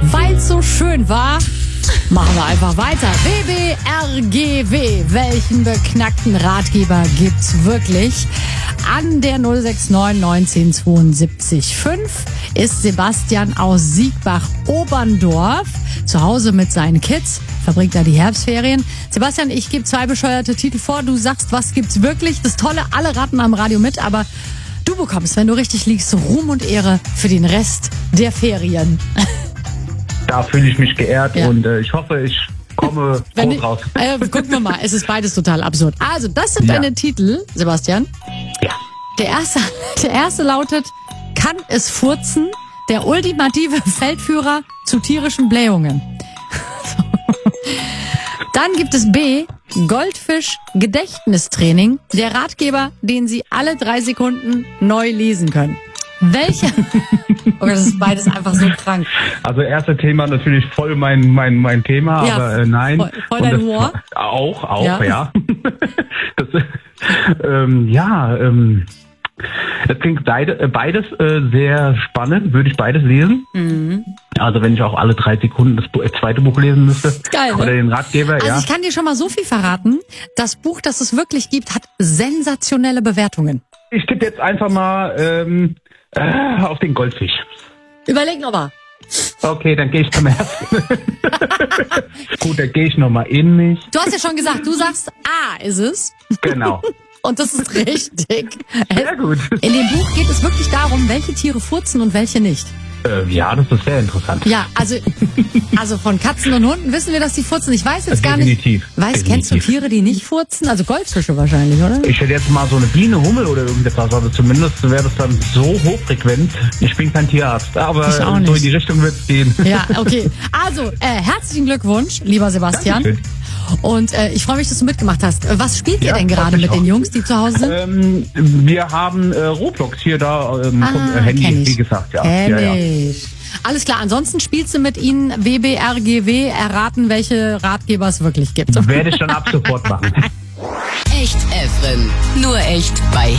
Weil's so schön war, machen wir einfach weiter. WBRGW. Welchen beknackten Ratgeber gibt's wirklich? An der 069 1972 5 ist Sebastian aus Siegbach-Oberndorf zu Hause mit seinen Kids, verbringt da die Herbstferien. Sebastian, ich gebe 2 bescheuerte Titel vor. Du sagst, was gibt's wirklich? Das Tolle, alle raten am Radio mit, aber du bekommst, wenn du richtig liegst, Ruhm und Ehre für den Rest der Ferien. Da fühle ich mich geehrt Ja. und ich hoffe, ich komme gut raus. Gucken wir mal, es ist beides total absurd. Also, das sind Ja. deine Titel, Sebastian. Ja. Der erste lautet, kann es furzen? Der ultimative Feldführer zu tierischen Blähungen. Dann gibt es B, Goldfisch Gedächtnistraining, der Ratgeber, den Sie alle 3 Sekunden neu lesen können. Welcher? Oh, das ist beides einfach so krank. Also erste Thema natürlich voll mein Thema, Ja, aber nein. voll Und dein das Humor? Auch, Ja. ja. Das klingt beides sehr spannend, würde ich beides lesen. Mhm. Also wenn ich auch alle 3 Sekunden das zweite Buch lesen müsste. Geil, ne? Oder den Ratgeber, Also ja. ich kann dir schon mal so viel verraten. Das Buch, das es wirklich gibt, hat sensationelle Bewertungen. Ich tippe jetzt einfach mal auf den Goldfisch. Überleg noch mal. Okay, dann gehe ich zum ersten. Gut, dann gehe ich nochmal in mich. Du hast ja schon gesagt, du sagst A ist es. Genau. Und das ist richtig. Sehr gut. In dem Buch geht es wirklich darum, welche Tiere furzen und welche nicht. Ja, das ist sehr interessant. Ja, also von Katzen und Hunden wissen wir, dass die furzen. Ich weiß jetzt gar nicht. Definitiv. Kennst du Tiere, die nicht furzen? Also Goldfische wahrscheinlich, oder? Ich hätte jetzt mal so eine Biene, Hummel oder irgendetwas, also zumindest wäre das dann so hochfrequent. Ich bin kein Tierarzt, aber Ich auch so nicht. in die Richtung wird es gehen. Ja, okay. Also, herzlichen Glückwunsch, lieber Sebastian. Dankeschön. Und ich freue mich, dass du mitgemacht hast. Was spielt ihr Ja, denn freut gerade mich mit den auch. Jungs, die zu Hause sind? Wir haben Roblox hier da vom Handy, kenn ich. wie gesagt. Ja. Kenn Ja, ja. ich. Alles klar, ansonsten spielst du mit ihnen WBRGW, erraten, welche Ratgeber es wirklich gibt. Werde ich dann ab sofort machen. Echt Efren. Nur echt bei